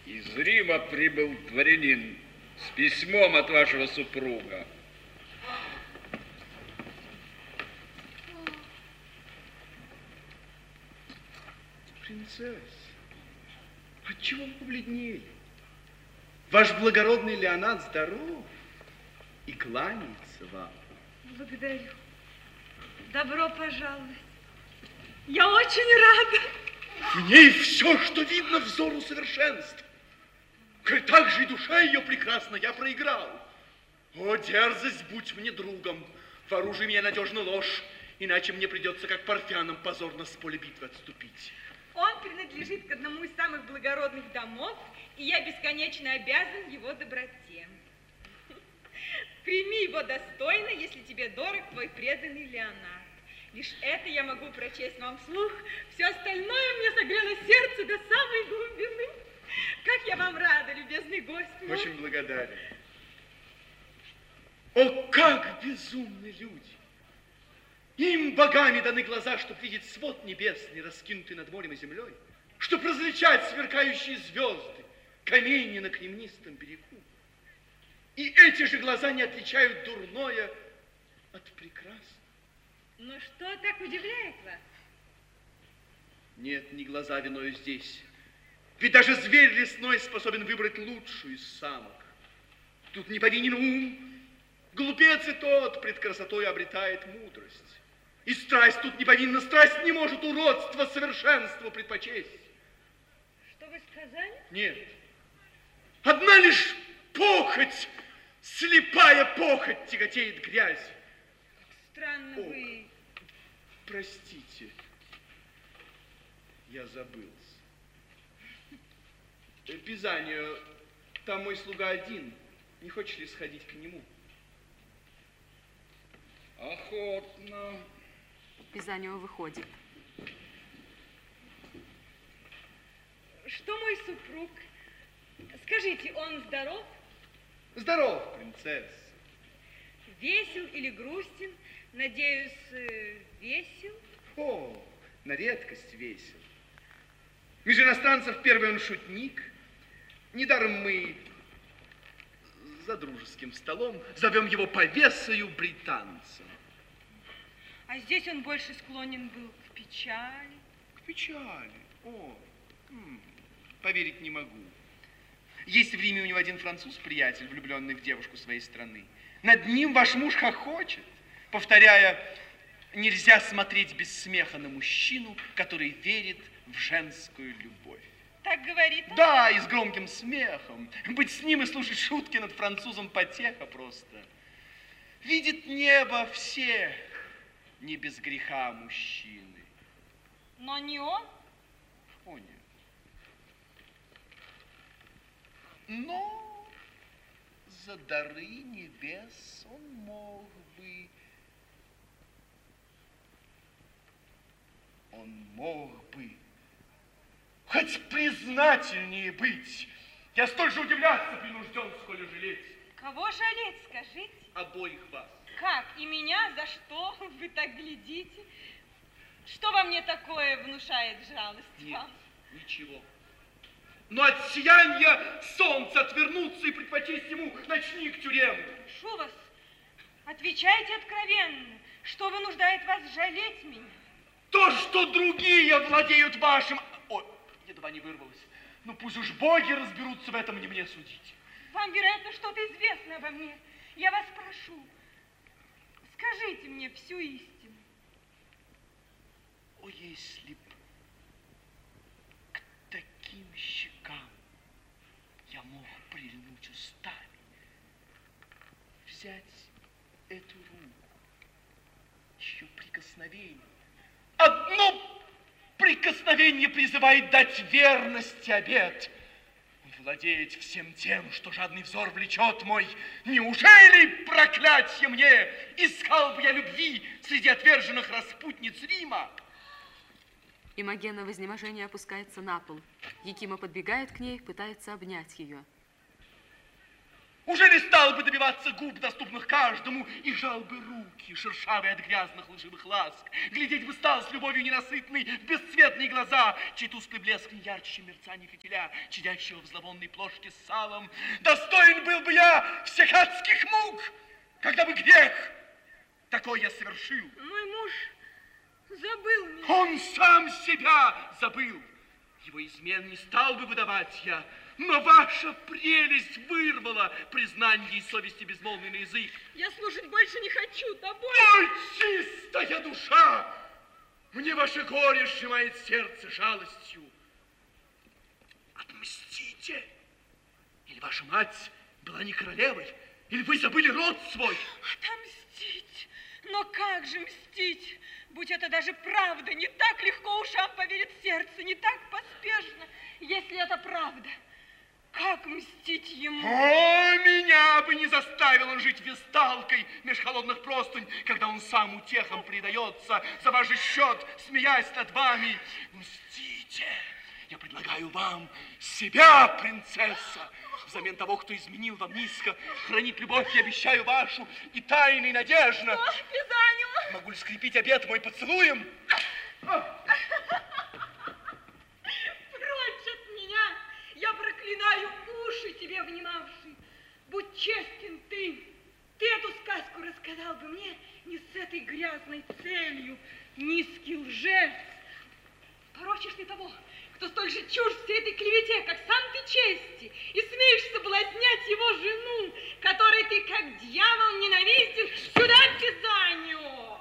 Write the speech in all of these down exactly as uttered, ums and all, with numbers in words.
Из Рима прибыл дворянин с письмом от вашего супруга. Принцесса, отчего вы побледнели? Ваш благородный Леонард здоров и кланяется вам. Благодарю. Добро пожаловать. Я очень рада. В ней все, что видно взору совершенства. Коль так же и душа ее прекрасна, я проиграл. О, дерзость, будь мне другом, вооружи меня надежно ложь, иначе мне придется, как парфянам, позорно с поля битвы отступить. Он принадлежит к одному из самых благородных домов, и я бесконечно обязан его доброте. Прими его достойно, если тебе дорог твой преданный Леонард. Лишь это я могу прочесть вам вслух. Все остальное мне согрело сердце до самой глубины. Как я вам рада, любезный гость мой. Очень благодарен. О, как безумны люди! Им богами даны глаза, чтоб видеть свод небесный, раскинутый над морем и землей, чтоб различать сверкающие звезды, камни на кремнистом берегу. И эти же глаза не отличают дурное от прекрасного. Но что так удивляет вас? Нет, не глаза виною здесь. Ведь даже зверь лесной способен выбрать лучшую из самок. Тут не повинен ум. Глупец и тот пред красотой обретает мудрость. И страсть тут не повинна, страсть не может уродство совершенству предпочесть. Что вы сказали? Нет. Одна лишь похоть, слепая похоть тяготеет грязь. Странно. О, вы... Простите, я забылся. Пизанию, там мой слуга один. Не хочешь ли сходить к нему? Охотно. Пизанио выходит. Что мой супруг? Скажите, он здоров? Здоров, принцесса. Весел или грустен? Надеюсь, весел? О, на редкость весел. Между иностранцев первый он шутник. Недаром мы за дружеским столом зовем его повесою британцем. А здесь он больше склонен был к печали. К печали? О, м, поверить не могу. Есть в Риме у него один француз-приятель, влюбленный в девушку своей страны. Над ним ваш муж хохочет, повторяя, нельзя смотреть без смеха на мужчину, который верит в женскую любовь. Так говорит он? Да, и с громким смехом. Быть с ним и слушать шутки над французом потеха просто. Видит небо все не без греха мужчины. Но не он? О, нет. Но за дары небес он мог бы... Он мог бы хоть признательнее быть. Я столь же удивляться принужден, сколь жалеть. Кого жалеть, скажите? Обоих вас. Как? И меня? За что вы так глядите? Что во мне такое внушает жалость Нет, вам? ничего. Но от сияния солнца отвернуться и предпочесть ему ночник тюремный. Прошу вас, отвечайте откровенно. Что вынуждает вас жалеть меня? То, что другие владеют вашим... Ой, едва не вырвалось. Ну пусть уж боги разберутся в этом, не мне судить. Вам, вероятно, что-то известно обо мне. Я вас прошу, скажите мне всю истину. О, если б к таким щекам я мог прильнуть устами, взять эту руку, еще прикосновение. Одно прикосновение призывает дать верность и обет. Владеть всем тем, что жадный взор влечет мой. Неужели, проклятье мне, искал бы я любви среди отверженных распутниц Рима? Имогена в изнеможении опускается на пол. Якима подбегает к ней, пытается обнять ее. Уже не стал бы добиваться губ, доступных каждому, и жал бы руки, шершавые от грязных лживых ласк. Глядеть бы стал с любовью ненасытной в бесцветные глаза, чей тусклый блеск не ярче мерцания фитиля, чадящего в зловонной плошке с салом. Достоин был бы я всех адских мук, когда бы грех такой я совершил. Мой муж забыл меня. Он сам себя забыл. Его измен не стал бы выдавать я, но ваша прелесть вырвала признание и совести безмолвный на язык. Я слушать больше не хочу, тобой. Ой, чистая душа! Мне ваше горе сжимает сердце жалостью. Отмстите! Или ваша мать была не королевой, или вы забыли род свой? Отомстить? Но как же мстить? Будь это даже правда, не так легко ушам поверит сердце, не так поспешно, если это правда. Как мстить ему? О, меня бы не заставил он жить весталкой меж холодных простынь, когда он сам утехам предается, за ваш же счет, смеясь над вами. Мстите! Я предлагаю вам себя, принцесса, взамен того, кто изменил вам низко. Хранить любовь я обещаю вашу и тайной надежно. О, Пизанио! Могу ли скрепить обет мой поцелуем? Я проклинаю уши тебе внимавшие. Будь честен ты. Ты эту сказку рассказал бы мне не с этой грязной целью. Низкий лжец. Порочишь ли того, кто столь же чужд всей этой клевете, как сам ты чести, и смеешь соблазнять его жену, которой ты, как дьявол, ненавистен, сюда, Пизанио!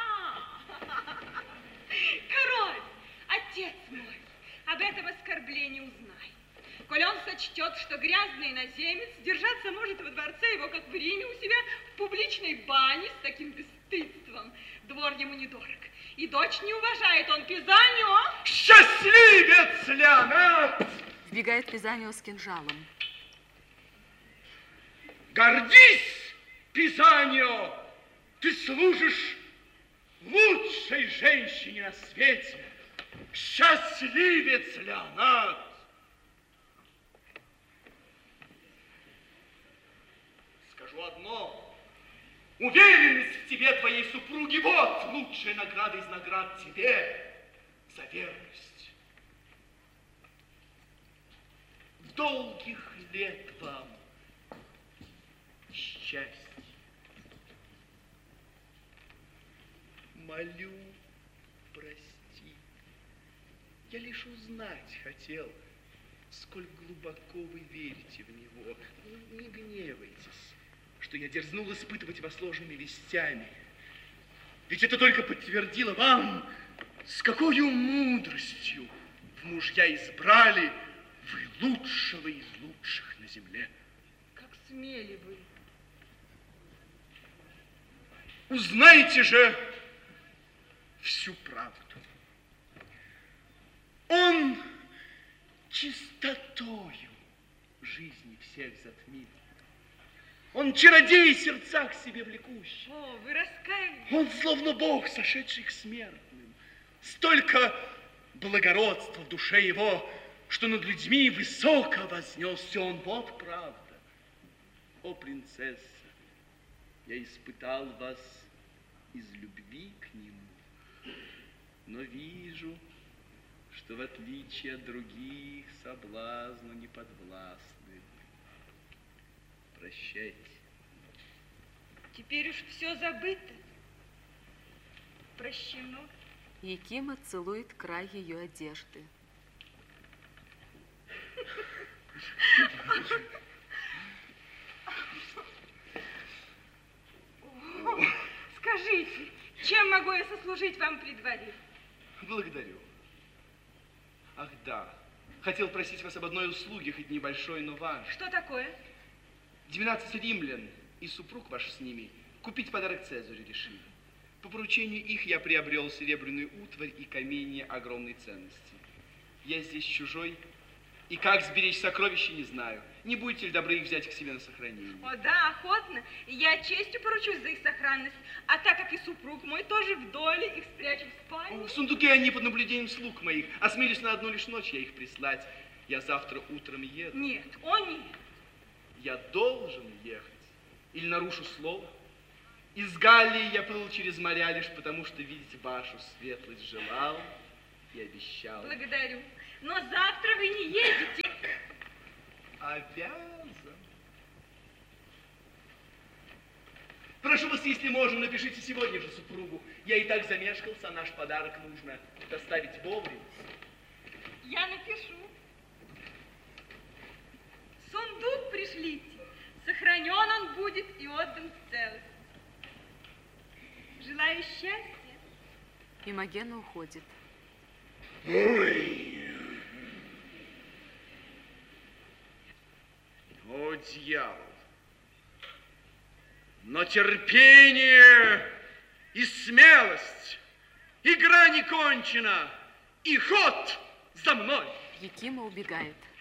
Король, отец мой, об этом оскорблении узнай. Коль он сочтет, что грязный иноземец держаться может во дворце его, как в Риме, у себя в публичной бане с таким бесстыдством, двор ему недорог. И дочь не уважает, он Пизанио. Счастливец, Леонард! Вбегает Пизанио с кинжалом. Гордись, Пизанио! Ты служишь лучшей женщине на свете. Счастливец, Леонард! Скажу одно. Уверенность в тебе, твоей супруги, вот лучшая награда из наград тебе за верность. Долгих лет вам счастья. Молю, прости. Я лишь узнать хотел, сколь глубоко вы верите в него. Не гневайтесь, что я дерзнул испытывать вас ложными вестями. Ведь это только подтвердило вам, с какой мудростью в мужья избрали вы лучшего из лучших на земле. Как смели вы. Узнайте же всю правду. Он чистотою жизни всех затмил. Он чародей сердца к себе влекущий. О, вы раскаялись? Он словно Бог, сошедший к смертным. Столько благородства в душе его, что над людьми высоко вознесся он. Вот правда. О, принцесса, я испытал вас из любви к нему, но вижу, что в отличие от других соблазну не подвластны. Прощайте. Теперь уж все забыто. Прощено. Якима целует край ее одежды. Скажите, чем могу я сослужить вам при дворе? Благодарю. Ах, да. Хотел просить вас об одной услуге, хоть небольшой, но важной. Что такое? Двенадцать римлян и супруг ваш с ними купить подарок Цезарю решили. По поручению их я приобрел серебряную утварь и каменья огромной ценности. Я здесь чужой, и как сберечь сокровища, не знаю. Не будете ли добры их взять к себе на сохранение? О, да, охотно. Я честью поручусь за их сохранность. А так как и супруг мой тоже в доле, их спрячу в спальне. В сундуке они под наблюдением слуг моих. Осмелюсь на одну лишь ночь я их прислать. Я завтра утром еду. Нет, о нет. я должен ехать или нарушу слово? Из Галлии я плыл через моря лишь потому, что видеть вашу светлость желал и обещал. Благодарю. Но завтра вы не едете. Обязан. Прошу вас, если можно, напишите сегодня же супругу. Я и так замешкался, а наш подарок нужно доставить вовремя. Я напишу. Сундук пришлите. Сохранен он будет и отдан в целости. Желаю счастья. Имогена уходит. Ой. О, дьявол! Но терпение и смелость, игра не кончена, и ход за мной. Якима убегает.